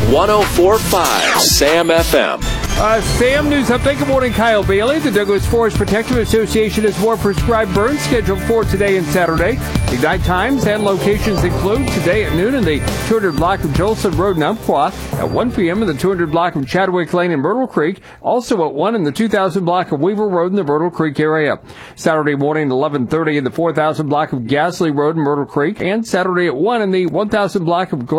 104.5 SAM FM. SAM News Update. Good morning, Kyle Bailey. The Douglas Forest Protective Association has more prescribed burns scheduled for today and Saturday. The night times and locations include today at noon in the 200 block of Jolson Road in Umpqua, at 1 p.m. in the 200 block of Chadwick Lane in Myrtle Creek, also at 1 in the 2000 block of Weaver Road in the Myrtle Creek area. Saturday morning at 11:30 in the 4000 block of Gasley Road in Myrtle Creek, and Saturday at 1 in the 1000 block of